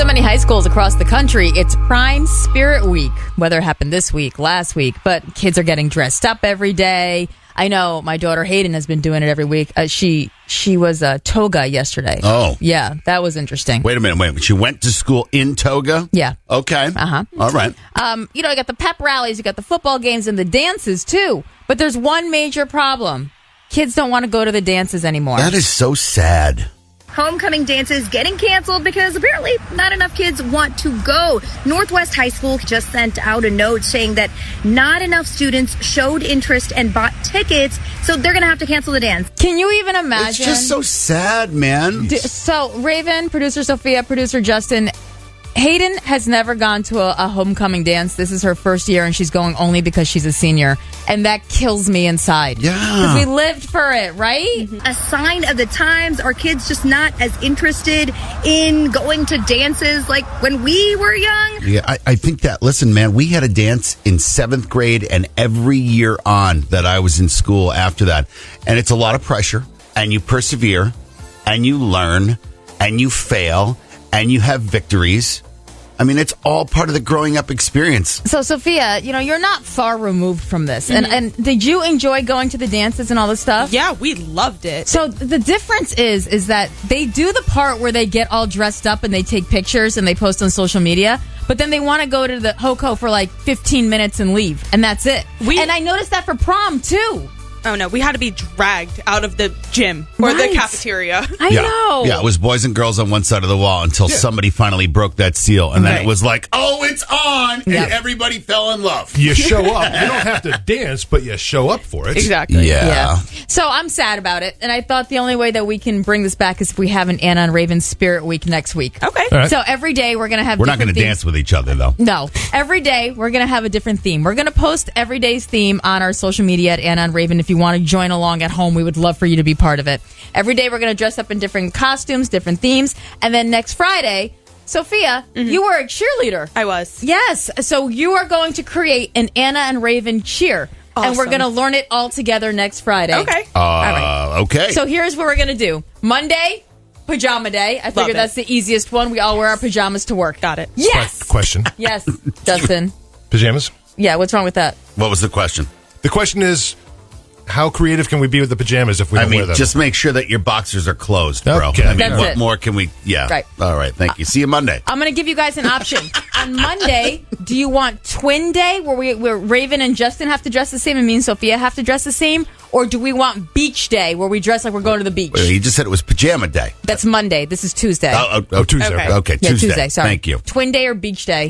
so many high schools across the country, it's Prime Spirit Week. Whether it happened this week, last week, but kids are getting dressed up every day. I know my daughter Hayden has been doing it every week. She was a toga yesterday. Oh. Yeah, that was interesting. Wait a minute. She went to school in toga? Yeah. Okay. Uh-huh. All right. You got the pep rallies, you got the football games and the dances too. But there's one major problem. Kids don't want to go to the dances anymore. That is so sad. Homecoming dances getting canceled because apparently not enough kids want to go. Northwest High School just sent out a note saying that not enough students showed interest and bought tickets, so they're going to have to cancel the dance. Can you even imagine? It's just so sad, man. So, Raven, producer Sophia, producer Justin, Hayden has never gone to a homecoming dance. This is her first year, and she's going only because she's a senior. And that kills me inside. Yeah. Because we lived for it, right? Mm-hmm. A sign of the times. Are kids just not as interested in going to dances like when we were young? Yeah, I think that, listen, man, we had a dance in 7th grade and every year on that I was in school after that. And it's a lot of pressure, and you persevere, and you learn, and you fail, and you have victories. I mean, it's all part of the growing up experience. So, Sophia, you're not far removed from this. Mm-hmm. And did you enjoy going to the dances and all this stuff? Yeah, we loved it. So the difference is that they do the part where they get all dressed up and they take pictures and they post on social media, but then they want to go to the HOCO for like 15 minutes and leave, and that's it. And I noticed that for prom, too. Oh, no. We had to be dragged out of the gym or the cafeteria. I know. Yeah, it was boys and girls on one side of the wall until somebody finally broke that seal. And then it was like, oh, it's on. Yep. And everybody fell in love. You show up. You don't have to dance, but you show up for it. Exactly. Yeah. So I'm sad about it. And I thought the only way that we can bring this back is if we have an Anna and Raven Spirit Week next week. Okay. All right. So every day we're going to have We're not going to dance with each other, though. No. Every day we're going to have a different theme. We're going to post every day's theme on our social media at Anna and Raven. If you want to join along at home, we would love for you to be part of it. Every day we're going to dress up in different costumes, different themes. And then next Friday, Sophia, you were a cheerleader. I was. Yes. So you are going to create an Anna and Raven cheer. Awesome. And we're going to learn it all together next Friday. Okay. All right. Okay. So here's what we're going to do. Monday, pajama day. I figure that's the easiest one. We all wear our pajamas to work. Got it. Yes. Question. Yes, Justin. Pajamas? Yeah, what's wrong with that? What was the question? The question is, how creative can we be with the pajamas if we don't wear them? Just make sure that your boxers are closed, bro. Okay. I mean, That's what it. more can we... Yeah. Right. All right. Thank you. See you Monday. I'm going to give you guys an option. On Monday, do you want twin day where Raven and Justin have to dress the same and me and Sophia have to dress the same? Or do we want beach day where we dress like we're going to the beach? Well, you just said it was pajama day. That's Monday. This is Tuesday. Oh, Tuesday. Okay. Okay, yeah, Tuesday. Sorry. Thank you. Twin day or beach day?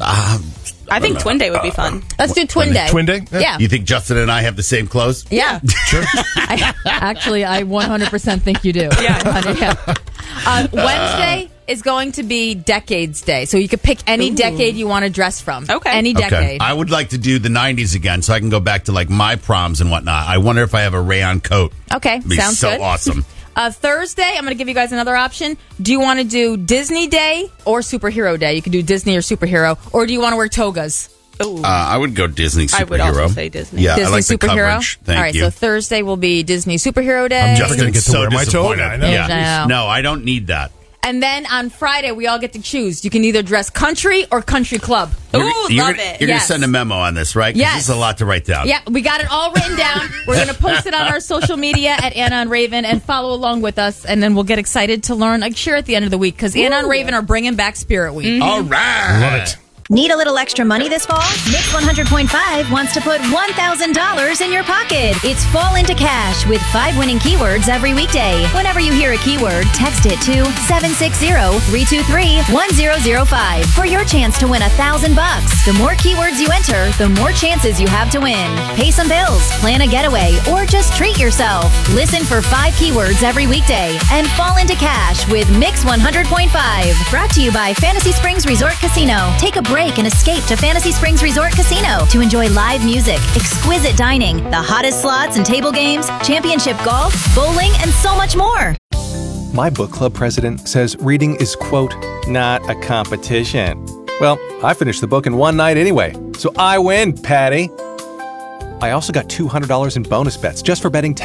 I think twin day would be fun. Let's do twin day. Twin day? Yeah. You think Justin and I have the same clothes? Yeah. Sure. I 100% think you do. Yeah. Wednesday is going to be Decades Day. So you could pick any decade you want to dress from. Okay. Any decade. Okay. I would like to do the 90s again so I can go back to like my proms and whatnot. I wonder if I have a rayon coat. Okay. It'd be Sounds so good. awesome. Thursday, I'm going to give you guys another option. Do you want to do Disney Day or Superhero Day? You can do Disney or Superhero. Or do you want to wear togas? Ooh. I would go Disney superhero. I would also say Disney. Yeah, Disney I like the Superhero? coverage. Thank All right, you. so Thursday will be Disney Superhero Day. I'm just going to get to wear my disappointed. toga. I know. Yeah. I know. No, I don't need that. And then on Friday, we all get to choose. You can either dress country or country club. Ooh, You're love gonna, it. You're going Yes. to send a memo on this, right? 'Cause Yes. This is a lot to write down. Yeah, we got it all written down. We're going to post it on our social media at Anna and Raven and follow along with us. And then we'll get excited to learn like share at the end of the week because Anna and Raven are bringing back Spirit Week. All right. Love it. Need a little extra money this fall? Mix 100.5 wants to put $1,000 in your pocket. It's Fall into Cash with 5 winning keywords every weekday. Whenever you hear a keyword, text it to 760-323-1005 for your chance to win $1,000. The more keywords you enter, the more chances you have to win. Pay some bills, plan a getaway, or just treat yourself. Listen for 5 keywords every weekday and fall into cash with Mix 100.5. Brought to you by Fantasy Springs Resort Casino. Take a break and escape to Fantasy Springs Resort Casino to enjoy live music, exquisite dining, the hottest slots and table games, championship golf, bowling, and so much more. My book club president says reading is, quote, not a competition. Well, I finished the book in one night anyway, so I win, Patty. I also got $200 in bonus bets just for betting